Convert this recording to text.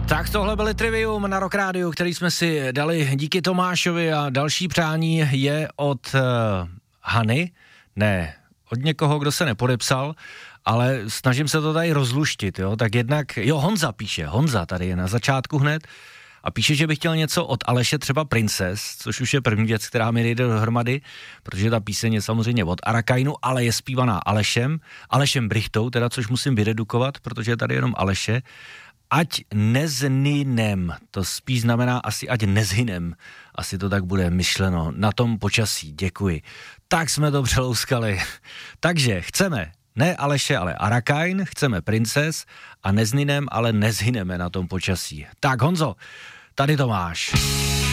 Tak tohle byly Trivium na Rock Rádiu, který jsme si dali díky Tomášovi a další přání je od Hany, ne, od někoho, kdo se nepodepsal, ale snažím se to tady rozluštit, jo, tak jednak, Honza píše, Honza tady je na začátku hned a píše, že by chtěl něco od Aleše, třeba Princess, což už je první věc, která mi jde dohromady, protože ta píseň je samozřejmě od Arakainu, ale je zpívaná Alešem Brichtou, teda což musím vyredukovat, protože je tady jenom Aleše. Ať nezhynem, to spíš znamená asi ať nezhynem, asi to tak bude myšleno, na tom počasí, děkuji. Tak jsme to přelouskali. Takže chceme, ne Aleše, ale Arakain, chceme Princess a nezhynem, ale nezhyneme na tom počasí. Tak Honzo, tady to máš.